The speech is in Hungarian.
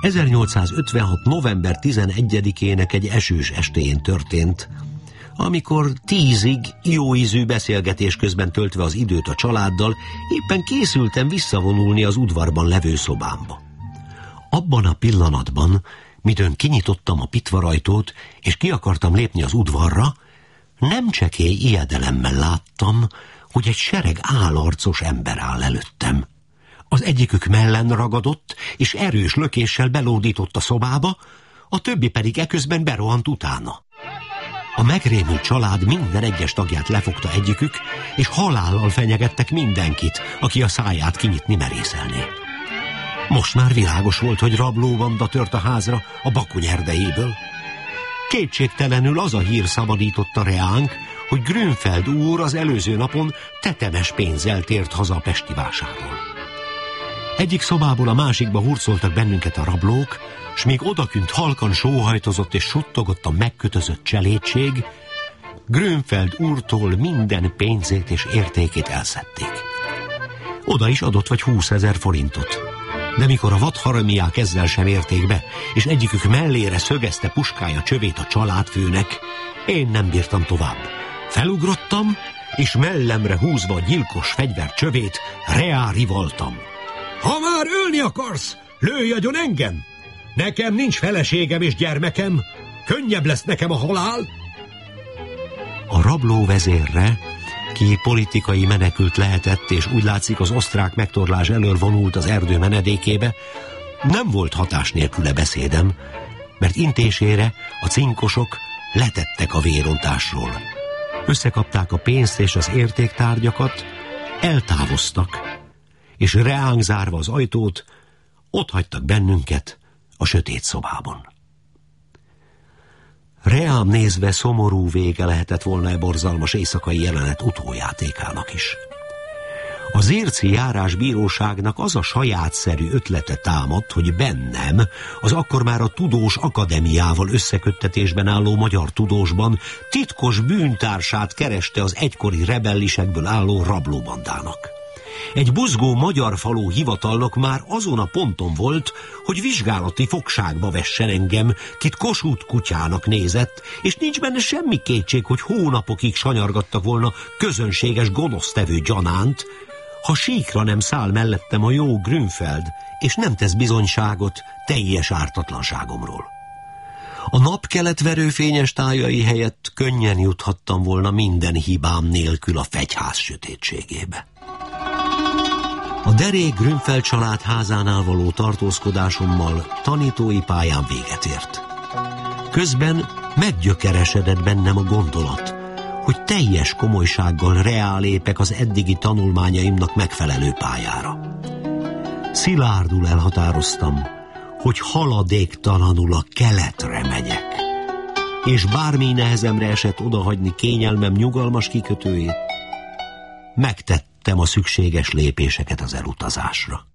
1856. november 11-ének egy esős estéjén történt, amikor 10-ig jóízű beszélgetés közben töltve az időt a családdal, éppen készültem visszavonulni az udvarban levő szobámba. Abban a pillanatban, midőn kinyitottam a pitvarajtót, és ki akartam lépni az udvarra, nem csekély ijedelemmel láttam, hogy egy sereg álarcos ember áll előttem. Az egyikük mellen ragadott, és erős lökéssel belódított a szobába, a többi pedig eközben berohant utána. A megrémült család minden egyes tagját lefogta egyikük, és halállal fenyegettek mindenkit, aki a száját kinyitni merészelné. Most már világos volt, hogy rablóbanda tört a házra a Bakony erdejéből. Kétségtelenül az a hír szabadította reánk, hogy Grünfeld úr az előző napon tetemes pénzzel tért haza a pesti vásárról. Egyik szobából a másikba hurcoltak bennünket a rablók, s míg odakünt halkan sóhajtozott és suttogott a megkötözött cselédség, Grünfeld úrtól minden pénzét és értékét elszedték. Oda is adott vagy 20 000 forintot. De mikor a vadharamiák ezzel sem érték be, és egyikük mellére szögezte puskája csövét a családfőnek, én nem bírtam tovább. Felugrottam, és mellemre húzva a gyilkos fegyver csövét, reá rivaltam. Ha már ölni akarsz, lőj agyon engem! Nekem nincs feleségem és gyermekem, könnyebb lesz nekem a halál. A rabló vezérre, ki politikai menekült lehetett, és úgy látszik az osztrák megtorlás elől vonult az erdő menedékébe, nem volt hatás nélküle beszédem, mert intésére a cinkosok letettek a vérontásról. Összekapták a pénzt és az értéktárgyakat, eltávoztak, és reánk zárva az ajtót, ott hagytak bennünket a sötét szobában. Reám nézve szomorú vége lehetett volna e borzalmas éjszakai jelenet utójátékának is. A zérci járásbíróságnak az a sajátszerű ötlete támadt, hogy bennem, az akkor már a Tudós Akadémiával összeköttetésben álló magyar tudósban titkos bűntársát kereste az egykori rebellisekből álló rablóbandának. Egy buzgó magyar faló hivatalnok már azon a ponton volt, hogy vizsgálati fogságba vessen engem, kit Kossuth kutyának nézett, és nincs benne semmi kétség, hogy hónapokig sanyargattak volna közönséges gonosztevő gyanánt, ha síkra nem száll mellettem a jó Grünfeld, és nem tesz bizonyságot teljes ártatlanságomról. A napkeletverő fényes tájai helyett könnyen juthattam volna minden hibám nélkül a fegyház sötétségébe. A derék Grünfeld család házánál való tartózkodásommal tanítói pályán véget ért. Közben meggyökeresedett bennem a gondolat, hogy teljes komolysággal reálépek az eddigi tanulmányaimnak megfelelő pályára. Szilárdul elhatároztam, hogy haladéktalanul a keletre megyek, és bármi nehezemre esett odahagyni kényelmem nyugalmas kikötőjét, megtettem a szükséges lépéseket az elutazásra.